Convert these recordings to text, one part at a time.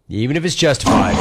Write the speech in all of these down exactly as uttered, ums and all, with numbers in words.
even if it's justified.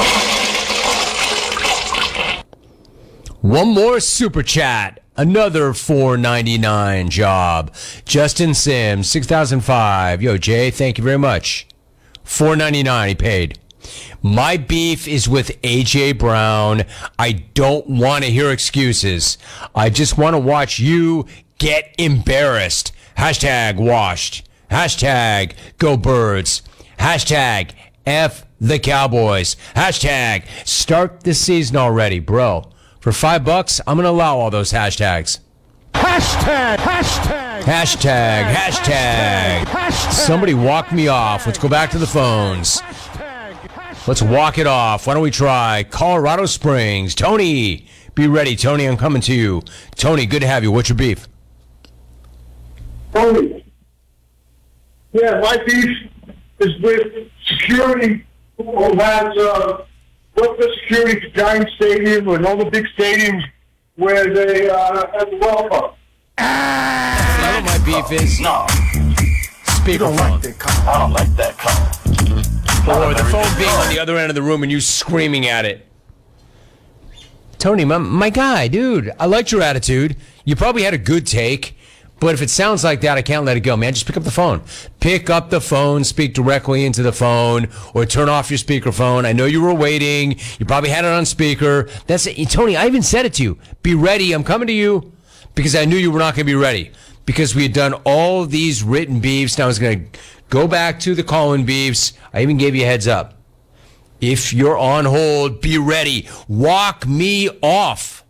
One more super chat. Another four ninety-nine job. Justin Sims, six thousand five. Yo, Jay, thank you very much. four ninety-nine he paid. My beef is with A J Brown. I don't want to hear excuses. I just want to watch you get embarrassed. Hashtag washed. Hashtag go birds. Hashtag F the Cowboys. Hashtag start the season already, bro. For five bucks, I'm going to allow all those hashtags. Hashtag, hashtag, hashtag, hashtag, hashtag. Somebody walk me off. Let's go back to the phones. Let's walk it off. Why don't we try Colorado Springs? Tony, be ready. Tony, I'm coming to you. Tony, good to have you. What's your beef? Tony. Yeah, my beef is with security who has uh, what the security to Giant Stadium and all the big stadiums where they uh, have the welcome. Ah! You know what my beef is? No. Speakerphone. Like I don't like that call. Or the phone being on the other end of the room and you screaming at it. Tony, my, my guy, dude, I liked your attitude. You probably had a good take. But if it sounds like that, I can't let it go, man. Just pick up the phone. Pick up the phone, speak directly into the phone, or turn off your speakerphone. I know you were waiting. You probably had it on speaker. That's it. Tony, I even said it to you. Be ready. I'm coming to you because I knew you were not going to be ready because we had done all these written beefs. Now I was going to go back to the call-in beefs. I even gave you a heads up. If you're on hold, be ready. Walk me off.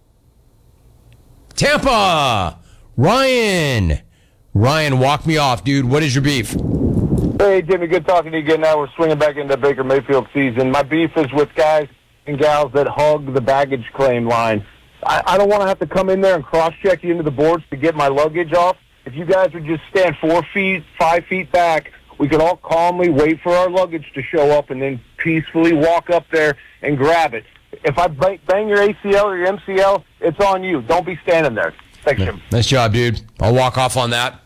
Tampa. Ryan, Ryan, walk me off, dude. What is your beef? Hey, Jimmy, good talking to you again. Now we're swinging back into Baker Mayfield season. My beef is with guys and gals that hug the baggage claim line. I, I don't want to have to come in there and cross-check you into the boards to get my luggage off. If you guys would just stand four feet, five feet back, we could all calmly wait for our luggage to show up and then peacefully walk up there and grab it. If I bang your A C L or your M C L, it's on you. Don't be standing there. Thanks, Jim. Nice job, dude. I'll walk off on that.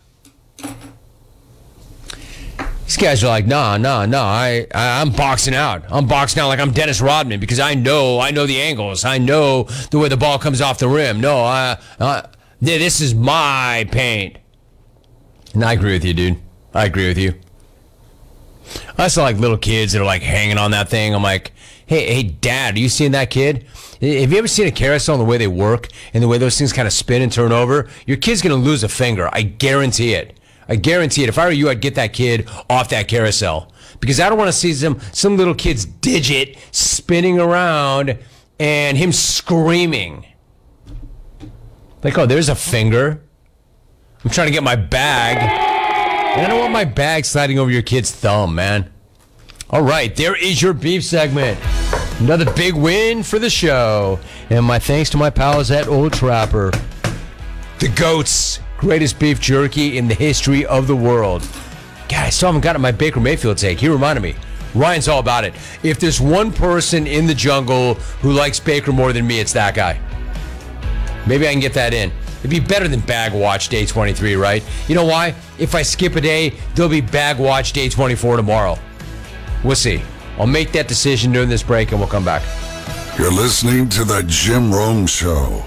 These guys are like, nah, nah, nah. I, I, I'm boxing out. I'm boxing out like I'm Dennis Rodman because I know, I know the angles. I know the way the ball comes off the rim. No, I, I, this is my paint. And I agree with you, dude. I agree with you. I saw like little kids that are like hanging on that thing. I'm like, hey, hey, Dad, are you seeing that kid? Have you ever seen a carousel and the way they work and the way those things kind of spin and turn over? Your kid's going to lose a finger. I guarantee it. I guarantee it. If I were you, I'd get that kid off that carousel because I don't want to see some, some little kid's digit spinning around and him screaming. Like, oh, there's a finger. I'm trying to get my bag. And I don't want my bag sliding over your kid's thumb, man. All right, there is your beef segment. Another big win for the show. And my thanks to my pals at Old Trapper. The GOATs. Greatest beef jerky in the history of the world. God, I still haven't gotten my Baker Mayfield take. He reminded me. Ryan's all about it. If there's one person in the jungle who likes Baker more than me, it's that guy. Maybe I can get that in. It'd be better than Bag Watch Day twenty-three, right? You know why? If I skip a day, there'll be Bag Watch Day twenty-four tomorrow. We'll see. I'll make that decision during this break, and we'll come back. You're listening to The Jim Rome Show.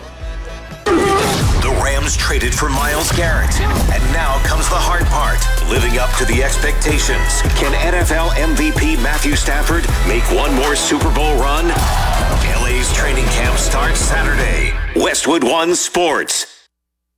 The Rams traded for Myles Garrett, and now comes the hard part, living up to the expectations. Can N F L M V P Matthew Stafford make one more Super Bowl run? L A's training camp starts Saturday. Westwood One Sports.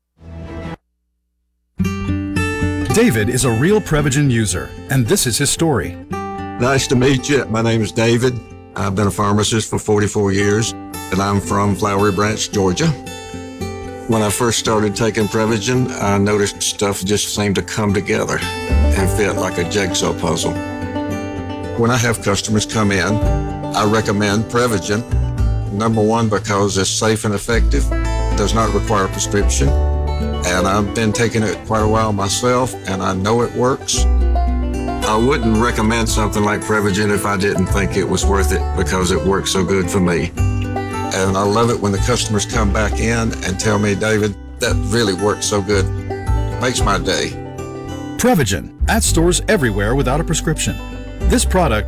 David is a real Prevagen user, and this is his story. Nice to meet you. My name is David. I've been a pharmacist for forty-four years, and I'm from Flowery Branch, Georgia. When I first started taking Prevagen, I noticed stuff just seemed to come together and fit like a jigsaw puzzle. When I have customers come in, I recommend Prevagen. Number one, because it's safe and effective, does not require a prescription, and I've been taking it quite a while myself, and I know it works. I wouldn't recommend something like Prevagen if I didn't think it was worth it because it works so good for me. And I love it when the customers come back in and tell me, David, that really works so good. Makes my day. Prevagen, at stores everywhere without a prescription. This product